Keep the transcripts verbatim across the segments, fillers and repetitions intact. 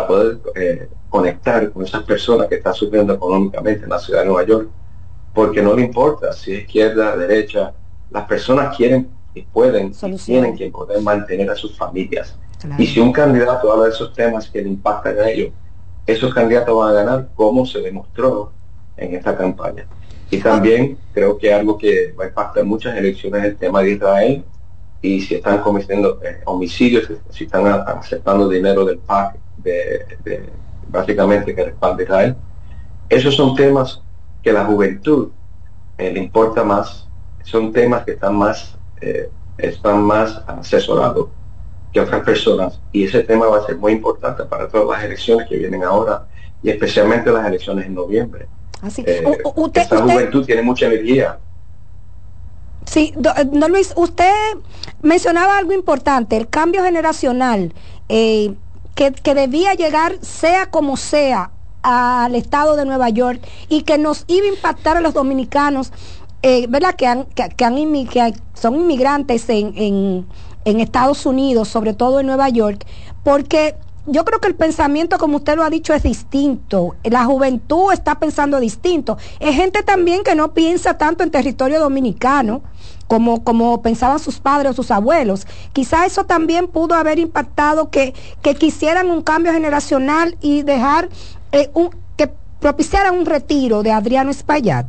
para poder eh, conectar con esas personas que están sufriendo económicamente en la ciudad de Nueva York, porque no le importa si es izquierda, derecha, las personas quieren y pueden y tienen que poder mantener a sus familias. Claro. Y si un candidato habla de esos temas que le impactan a ellos, esos candidatos van a ganar, como se demostró en esta campaña. Y también creo que algo que va a impactar muchas elecciones es el tema de Israel, y si están cometiendo eh, homicidios, si están a, aceptando dinero del P A C, de, de, básicamente que respalda Israel. Esos son temas que la juventud eh, le importa más, son temas que están más, eh, están más asesorados que otras personas, y ese tema va a ser muy importante para todas las elecciones que vienen ahora, y especialmente las elecciones en noviembre. Así. Eh, U usted, esta juventud usted... tiene mucha energía. Sí, don Luis, usted mencionaba algo importante, el cambio generacional, eh, que, que debía llegar sea como sea al estado de Nueva York, y que nos iba a impactar a los dominicanos, eh, ¿verdad? Que, han, que, que, han que son inmigrantes en, en, en Estados Unidos, sobre todo en Nueva York, porque yo creo que el pensamiento, como usted lo ha dicho, es distinto. La juventud está pensando distinto. Es gente también que no piensa tanto en territorio dominicano como, como pensaban sus padres o sus abuelos. Quizá eso también pudo haber impactado que, que quisieran un cambio generacional y dejar eh, un, que propiciaran un retiro de Adriano Espaillat.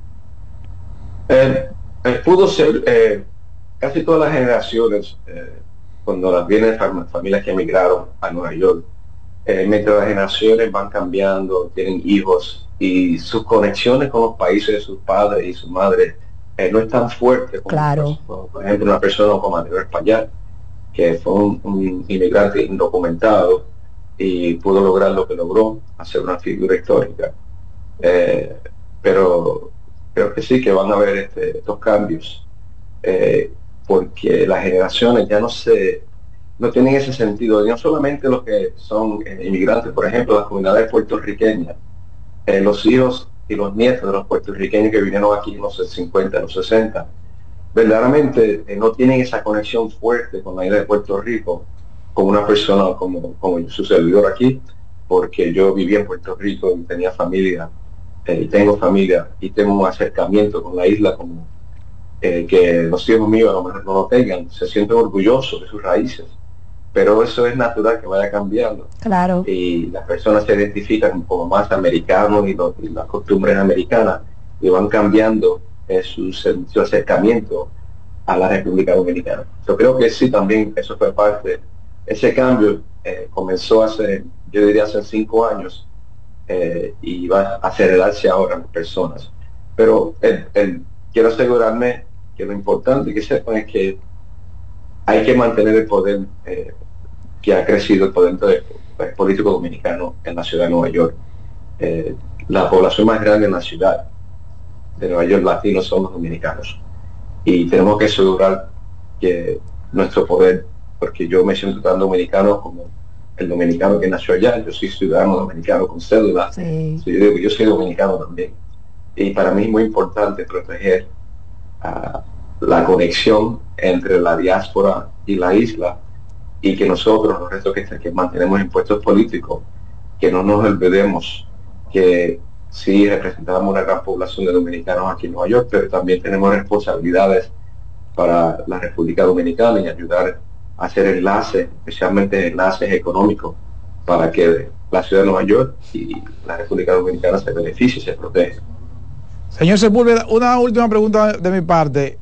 Eh, eh, pudo ser eh, casi todas las generaciones, eh, cuando las vienen familias que emigraron a Nueva York, eh, mientras las generaciones van cambiando, tienen hijos y sus conexiones con los países de sus padres y sus madres eh, no es tan fuerte como, claro. como, por ejemplo, una persona como Adriano Espaillat, que fue un, un inmigrante indocumentado y pudo lograr lo que logró, hacer una figura histórica. Eh, pero creo que sí que van a haber este, estos cambios. Eh, porque las generaciones ya no se no tienen ese sentido, y no solamente los que son eh, inmigrantes, por ejemplo, las comunidades puertorriqueñas, eh, los hijos y los nietos de los puertorriqueños que vinieron aquí en los cincuenta, en los sesenta, verdaderamente eh, no tienen esa conexión fuerte con la idea de Puerto Rico, como una persona como, como su servidor aquí, porque yo vivía en Puerto Rico y tenía familia, eh, y tengo familia, y tengo un acercamiento con la isla como Eh, que los hijos míos a lo mejor no lo tengan, se sienten orgullosos de sus raíces, pero eso es natural que vaya cambiando. Claro. Y las personas se identifican como más americanos y, los, y las costumbres americanas, y van cambiando eh, su, su acercamiento a la República Dominicana. Yo creo que sí, también eso fue parte. Ese cambio eh, comenzó hace, yo diría hace cinco años, eh, y va a acelerarse ahora en las personas. Pero el, el, quiero asegurarme que lo importante que sepan es que hay que mantener el poder eh, que ha crecido, el poder de, el político dominicano en la ciudad de Nueva York. Eh, la población más grande en la ciudad de Nueva York, latinos, son los dominicanos. Y tenemos que asegurar que nuestro poder, porque yo me siento tan dominicano como el dominicano que nació allá, yo soy ciudadano dominicano con cédula, sí. Yo digo que yo soy dominicano también. Y para mí es muy importante proteger uh, la conexión entre la diáspora y la isla, y que nosotros, los restos que, que mantenemos impuestos políticos, que no nos olvidemos que sí representamos una gran población de dominicanos aquí en Nueva York, pero también tenemos responsabilidades para la República Dominicana y ayudar a hacer enlaces, especialmente enlaces económicos, para que la ciudad de Nueva York y la República Dominicana se beneficie y se proteja. Señor Sepúlveda, una última pregunta de mi parte.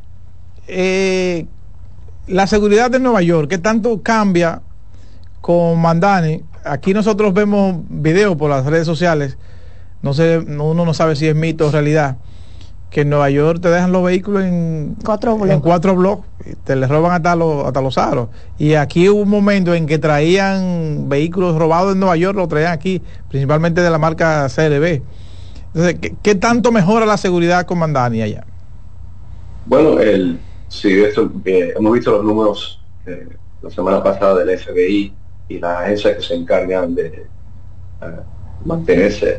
Eh, la seguridad de Nueva York, ¿qué tanto cambia con Mamdani? Aquí nosotros vemos videos por las redes sociales, no sé, uno no sabe si es mito o realidad, que en Nueva York te dejan los vehículos en cuatro bloques, en cuatro bloques, te les roban hasta los, hasta los aros. Y aquí hubo un momento en que traían vehículos robados en Nueva York, lo traían aquí, principalmente de la marca C L B. Entonces, ¿qué, qué tanto mejora la seguridad con Mamdani allá? Bueno, el, sí, esto, eh, hemos visto los números eh, la semana pasada del F B I y las agencias que se encargan de uh, mantenerse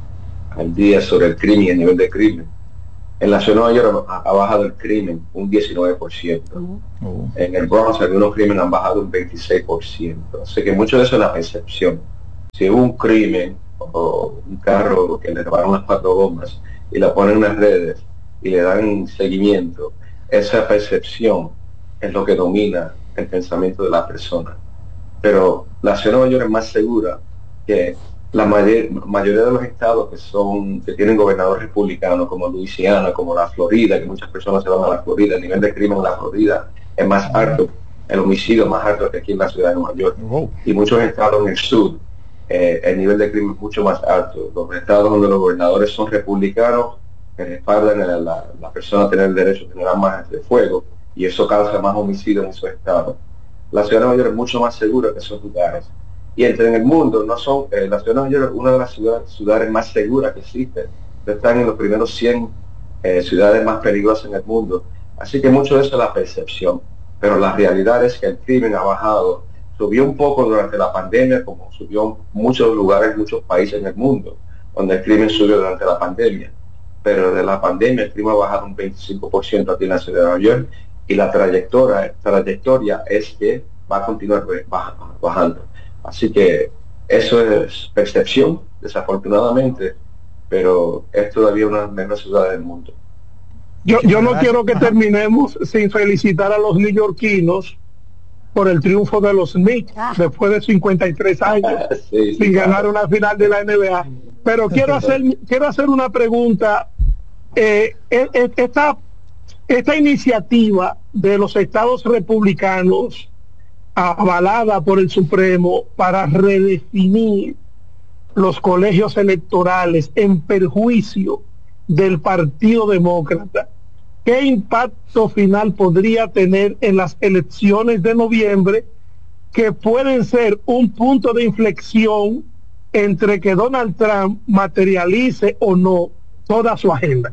al día sobre el crimen y el nivel de crimen. En la ciudad de Nueva York ha, ha bajado el crimen un diecinueve por ciento. Uh, uh. En el Bronx algunos crímenes han bajado un veintiséis por ciento. Así que mucho de eso es la percepción. si hubo un crimen o un carro que le robaron las cuatro gomas y la ponen en las redes y le dan seguimiento, esa percepción es lo que domina el pensamiento de la persona. Pero la ciudad de Nueva York es más segura que la mayor, mayoría de los estados que son que tienen gobernadores republicanos, como Luisiana, como la Florida, que muchas personas se van a la Florida. El nivel de crimen en la Florida es más alto, el homicidio es más alto que aquí en la ciudad de Nueva York. Wow. Y muchos estados en el sur, eh, el nivel de crimen es mucho más alto. Los estados donde los gobernadores son republicanos, que respaldan a la, la persona a tener el derecho a tener armas de fuego, y eso causa más homicidios en esos estados. La ciudad de Nueva York es mucho más segura que esos lugares. Y entre en el mundo, no son eh, la ciudad de Nueva York es una de las ciudades, ciudades más seguras que existen. Están en los primeros cien eh, ciudades más peligrosas en el mundo. Así que mucho de eso es la percepción. Pero la realidad es que el crimen ha bajado. Subió un poco durante la pandemia, como subió en muchos lugares, muchos países en el mundo, donde el crimen subió durante la pandemia. Pero de la pandemia el crimen ha bajado un veinticinco por ciento aquí en la ciudad de Nueva York, y la trayectoria, trayectoria es que va a continuar bajando. Así que eso es percepción, desafortunadamente, pero es todavía una de las mejores ciudades del mundo. Yo, yo no quiero que terminemos sin felicitar a los neoyorquinos por el triunfo de los Knicks después de cincuenta y tres años sí, sí, sin claro. ganar una final de la N B A. Pero quiero hacer quiero hacer una pregunta. Eh, esta, esta iniciativa de los estados republicanos, avalada por el Supremo, para redefinir los colegios electorales en perjuicio del Partido Demócrata, ¿qué impacto final podría tener en las elecciones de noviembre, que pueden ser un punto de inflexión entre que Donald Trump materialice o no toda su agenda?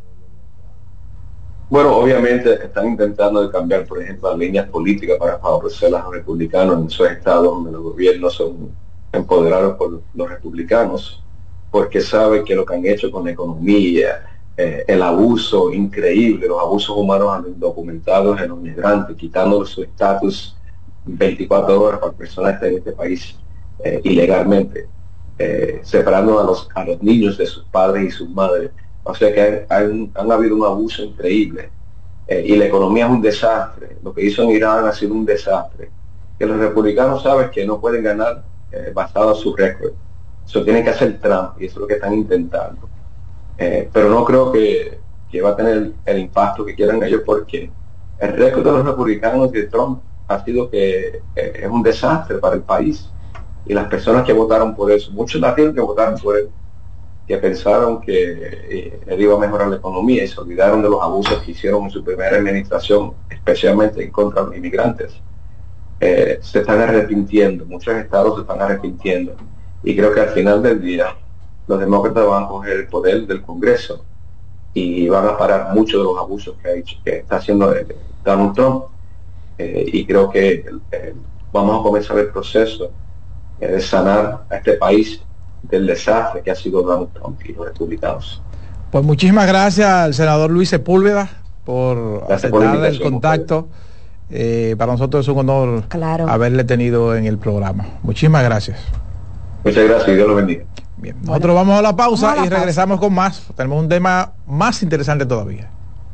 Bueno, obviamente están intentando cambiar, por ejemplo, las líneas políticas para favorecer a los republicanos en esos estados donde los gobiernos son empoderados por los republicanos, porque saben que lo que han hecho con la economía, eh, el abuso increíble, los abusos humanos documentados en los migrantes, quitándoles su estatus veinticuatro horas para personas que estén en este país eh, ilegalmente, eh, separando a los, a los niños de sus padres y sus madres. O sea que han, han, han habido un abuso increíble, eh, y la economía es un desastre. Lo que hizo en Irán ha sido un desastre, que los republicanos saben que no pueden ganar eh, basado a su récord. Eso tienen que hacer Trump, y eso es lo que están intentando. Eh, pero no creo que, que va a tener el, el impacto que quieran ellos, porque el récord de los republicanos y de Trump ha sido que eh, es un desastre para el país, y las personas que votaron por eso, muchos latinos que votaron por él, que pensaron que eh, él iba a mejorar la economía, y se olvidaron de los abusos que hicieron en su primera administración, especialmente en contra de los inmigrantes, eh, se están arrepintiendo. Muchos estados se están arrepintiendo, y creo que al final del día los demócratas van a coger el poder del Congreso y van a parar muchos de los abusos que, ha hecho, que está haciendo Donald Trump, eh, y creo que eh, vamos a comenzar el proceso eh, de sanar a este país del desastre que ha sido Donald Trump y los republicanos. Pues muchísimas gracias al senador Luis Sepúlveda por gracias aceptar por el contacto. Eh, para nosotros es un honor claro. haberle tenido en el programa. Muchísimas gracias. Muchas gracias y Dios lo bendiga. Bien, nosotros bueno, vamos a la pausa a la y pausa. Regresamos con más. Tenemos un tema más interesante todavía.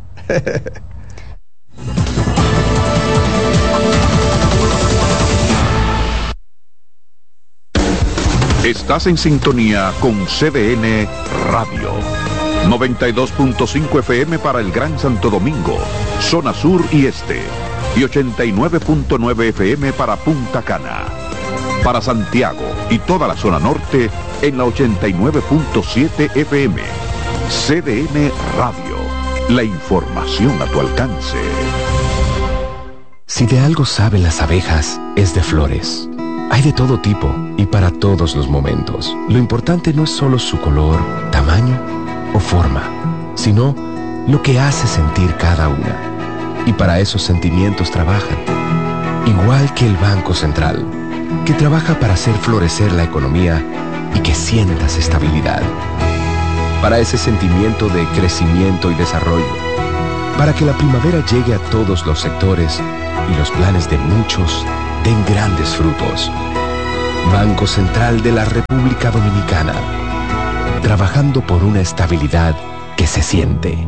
Estás en sintonía con C D N Radio. noventa y dos punto cinco F M para el Gran Santo Domingo, zona sur y este. Y ochenta y nueve punto nueve F M para Punta Cana. Para Santiago y toda la zona norte en la ochenta y nueve punto siete F M. C D N Radio. La información a tu alcance. Si de algo saben las abejas, es de flores. Hay de todo tipo y para todos los momentos. Lo importante no es solo su color, tamaño o forma, sino lo que hace sentir cada una. Y para esos sentimientos trabajan. Igual que el Banco Central, que trabaja para hacer florecer la economía y que sientas estabilidad. Para ese sentimiento de crecimiento y desarrollo. Para que la primavera llegue a todos los sectores y los planes de muchos den grandes frutos. Banco Central de la República Dominicana. Trabajando por una estabilidad que se siente.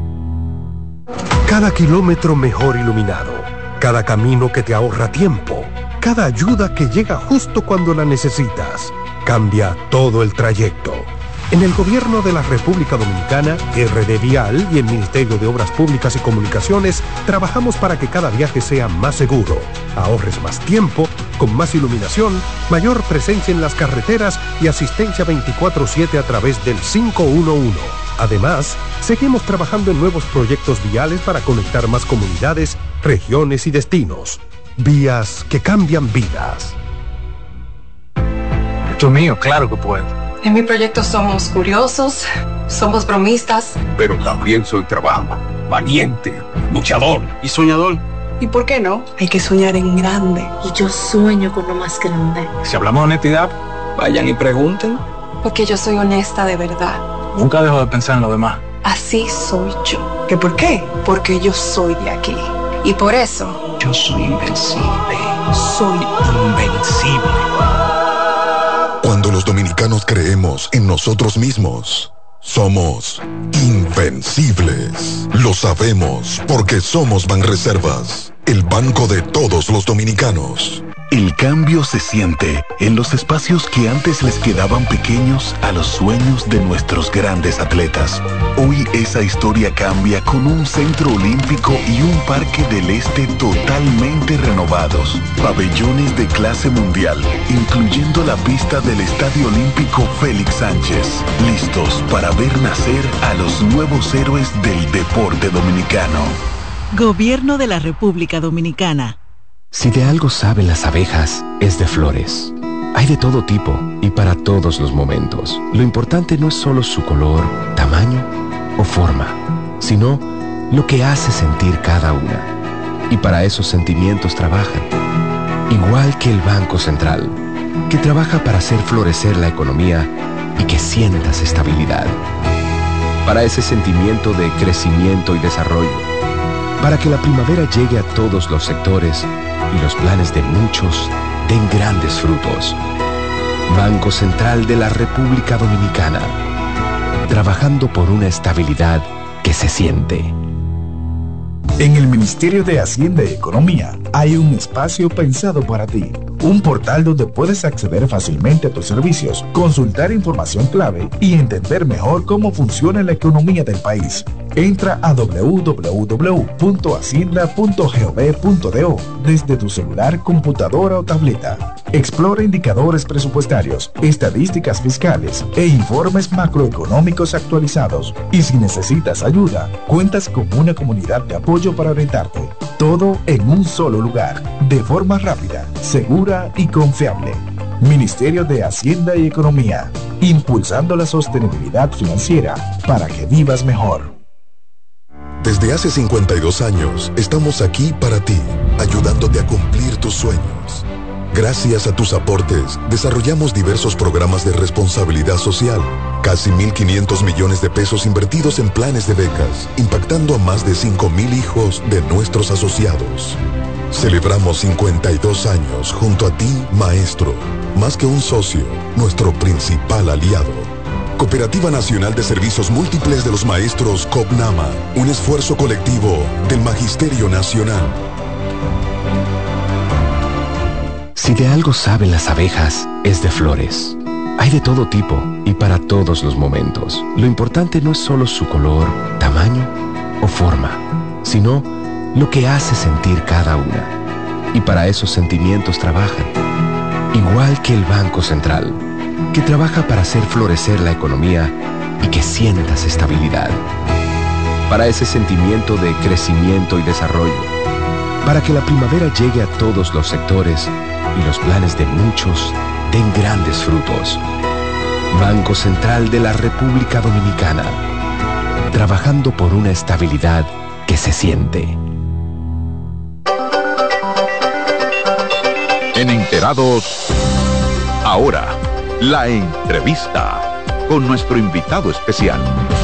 Cada kilómetro mejor iluminado, cada camino que te ahorra tiempo, cada ayuda que llega justo cuando la necesitas, cambia todo el trayecto. En el Gobierno de la República Dominicana, R D Vial y el Ministerio de Obras Públicas y Comunicaciones trabajamos para que cada viaje sea más seguro, ahorres más tiempo, con más iluminación, mayor presencia en las carreteras y asistencia veinticuatro siete a través del cinco uno uno. Además, seguimos trabajando en nuevos proyectos viales para conectar más comunidades, regiones y destinos. Vías que cambian vidas. Esto es mío, claro que puedo. En mi proyecto somos curiosos, somos bromistas. Pero también soy trabajo, valiente, luchador y soñador. ¿Y por qué no? Hay que soñar en grande. Y yo sueño con lo más grande. Si hablamos de honestidad, vayan y pregunten. Porque yo soy honesta de verdad. Nunca dejo de pensar en lo demás. Así soy yo. ¿Qué por qué? Porque yo soy de aquí. Y por eso... yo soy invencible. Soy invencible. Cuando los dominicanos creemos en nosotros mismos, somos invencibles. Lo sabemos porque somos Banreservas, el banco de todos los dominicanos. El cambio se siente en los espacios que antes les quedaban pequeños a los sueños de nuestros grandes atletas. Hoy esa historia cambia con un centro olímpico y un parque del este totalmente renovados. Pabellones de clase mundial, incluyendo la pista del Estadio Olímpico Félix Sánchez. Listos para ver nacer a los nuevos héroes del deporte dominicano. Gobierno de la República Dominicana. Si de algo saben las abejas, es de flores. Hay de todo tipo y para todos los momentos. Lo importante no es solo su color, tamaño o forma, sino lo que hace sentir cada una. Y para esos sentimientos trabajan. Igual que el Banco Central, que trabaja para hacer florecer la economía y que sientas estabilidad. Para ese sentimiento de crecimiento y desarrollo. Para que la primavera llegue a todos los sectores y los planes de muchos den grandes frutos. Banco Central de la República Dominicana. Trabajando por una estabilidad que se siente. En el Ministerio de Hacienda y Economía hay un espacio pensado para ti. Un portal donde puedes acceder fácilmente a tus servicios, consultar información clave y entender mejor cómo funciona la economía del país. Entra a doble u doble u doble u punto hacienda punto gov punto do desde tu celular, computadora o tableta. Explora indicadores presupuestarios, estadísticas fiscales e informes macroeconómicos actualizados. Y si necesitas ayuda, cuentas con una comunidad de apoyo para orientarte. Todo en un solo lugar, de forma rápida, segura y confiable. Ministerio de Hacienda y Economía, impulsando la sostenibilidad financiera para que vivas mejor. Desde hace cincuenta y dos años, estamos aquí para ti, ayudándote a cumplir tus sueños. Gracias a tus aportes, desarrollamos diversos programas de responsabilidad social, casi mil quinientos millones de pesos invertidos en planes de becas, impactando a más de cinco mil hijos de nuestros asociados. Celebramos cincuenta y dos años junto a ti, maestro, más que un socio, nuestro principal aliado. Cooperativa Nacional de Servicios Múltiples de los Maestros COPNAMA, un esfuerzo colectivo del Magisterio Nacional. Si de algo saben las abejas, es de flores. Hay de todo tipo y para todos los momentos. Lo importante no es solo su color, tamaño o forma, sino lo que hace sentir cada una. Y para esos sentimientos trabajan. Igual que el Banco Central, que trabaja para hacer florecer la economía y que sientas estabilidad. Para ese sentimiento de crecimiento y desarrollo. Para que la primavera llegue a todos los sectores y los planes de muchos den grandes frutos. Banco Central de la República Dominicana. Trabajando por una estabilidad que se siente. En Enterados, ahora, la entrevista con nuestro invitado especial.